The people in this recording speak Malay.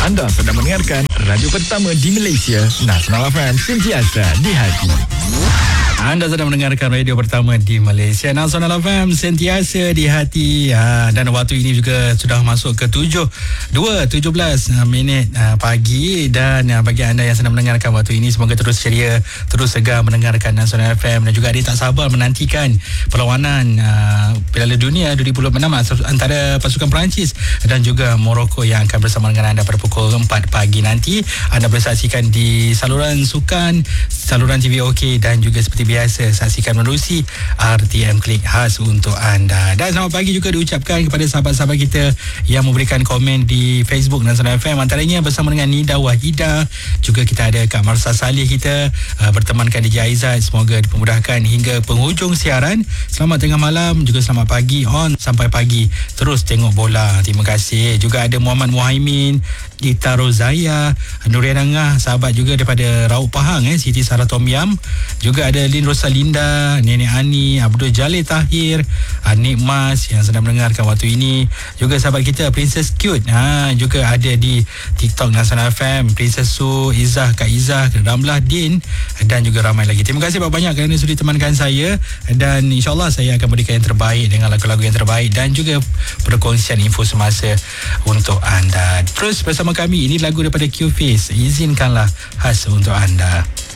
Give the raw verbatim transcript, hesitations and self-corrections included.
Anda sedang mendengarkan radio pertama di Malaysia, Nasional F M, sentiasa di hati. Anda sedang mendengarkan radio pertama di Malaysia, Nasional F M, sentiasa di hati. Ha, dan waktu ini juga sudah masuk ke tujuh dua tujuh belas minit ha, pagi. Dan ha, bagi anda yang sedang mendengarkan waktu ini, semoga terus ceria, terus segar mendengarkan Nasional F M. Dan juga ada tak sabar menantikan perlawanan ha, Piala Dunia dua ribu dua puluh enam antara pasukan Perancis dan juga Morocco yang akan bersama dengan anda pada pukul empat pagi nanti. Anda boleh saksikan di saluran sukan, saluran T V OK, dan juga seperti biasa saksikan menerusi R T M Klik khas untuk anda. Dan selamat pagi juga diucapkan kepada sahabat-sahabat kita yang memberikan komen di Facebook Nasional F M, antaranya bersama dengan Nida Wahida. Juga kita ada Kak Marsa Salih kita uh, bertemankan D J Aizat. Semoga dipermudahkan hingga penghujung siaran. Selamat tengah malam, juga selamat pagi on sampai pagi. Terus tengok bola. Terima kasih. Juga ada Muhammad Muhaimin, Dita Rozaya, Nuriana Ngah, sahabat juga daripada Raub Pahang, eh, Siti Sarah Tom Yam. Juga ada Lin Rosalinda, Nenek Ani, Abdul Jalil Tahir, Anik Mas yang sedang mendengarkan waktu ini. Juga sahabat kita Princess Cute, ha, juga ada di TikTok Nasional F M, Princess Su, Izzah, Kak Izzah, Ramlah Din, dan juga ramai lagi. Terima kasih banyak-banyak kerana sudi temankan saya, dan insyaAllah saya akan berikan yang terbaik dengan lagu-lagu yang terbaik dan juga perkongsian info semasa untuk anda. Terus bersama kami, ini lagu daripada Q-Face, Izinkanlah, khas untuk anda.